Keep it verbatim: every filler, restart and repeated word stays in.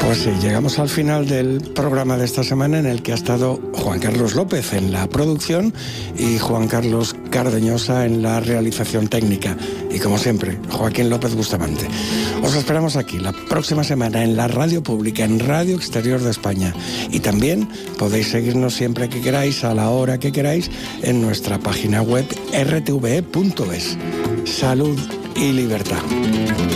Pues sí, llegamos al final del programa de esta semana, en el que ha estado Juan Carlos López en la producción y Juan Carlos Cardeñosa en la realización técnica. Y como siempre, Joaquín López Bustamante. Os esperamos aquí la próxima semana en la radio pública, en Radio Exterior de España. Y también podéis seguirnos siempre que queráis, a la hora que queráis, en nuestra página web r t v e punto es. Salud y libertad.